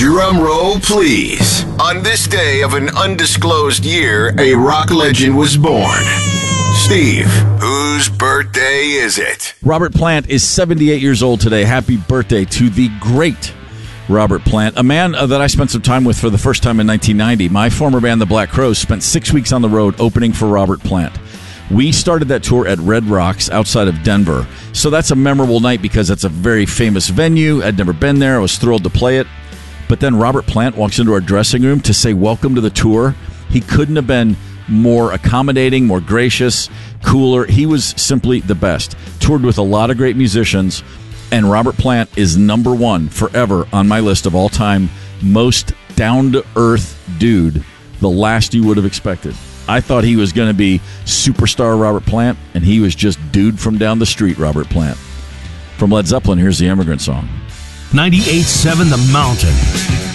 Drum roll, please. On this day of an undisclosed year, a rock legend was born. Steve, whose birthday is it? Robert Plant is 78 years old today. Happy birthday to the great Robert Plant, a man that I spent some time with for the first time in 1990. My former band, the Black Crowes, spent 6 weeks on the road opening for Robert Plant. We started that tour at Red Rocks outside of Denver. So that's a memorable night because that's a very famous venue. I'd never been there. I was thrilled to play it. But then Robert Plant walks into our dressing room to say welcome to the tour. He couldn't have been more accommodating, more gracious, cooler. He was simply the best. Toured with a lot of great musicians, and Robert Plant is number one forever on my list of all-time most down-to-earth dude, the last you would have expected. I thought he was going to be superstar Robert Plant, and he was just dude from down the street Robert Plant. From Led Zeppelin, here's the Immigrant Song. 98.7 The Mountain.